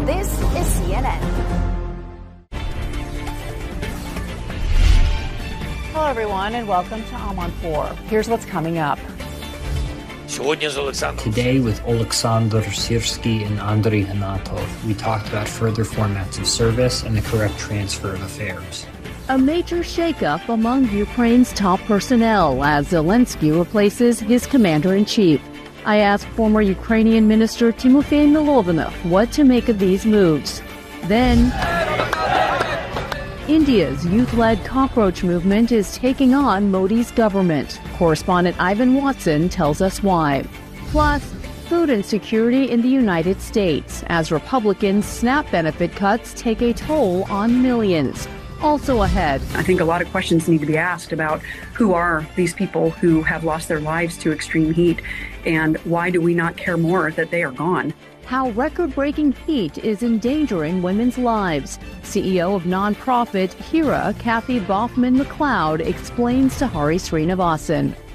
This is CNN. Hello, everyone, and welcome to Amon 4. Here's what's coming up. Today with Oleksandr Syrskyi and Andriy Hanatov, we talked about further formats of service and the correct transfer of affairs. A major shakeup among Ukraine's top personnel as Zelensky replaces his commander-in-chief. I asked former Ukrainian Minister Timofey Milovanov what to make of these moves. Then, India's youth-led cockroach movement is taking on Modi's government. Correspondent Ivan Watson tells us why. Plus, food insecurity in the United States as Republicans' SNAP benefit cuts take a toll on millions. Also ahead. I think a lot of questions need to be asked about who are these people who have lost their lives to extreme heat, and why do we not care more that they are gone? How record-breaking heat is endangering women's lives. CEO of nonprofit HERA, Kathy Baughman-McLeod, explains to Hari Srinivasan.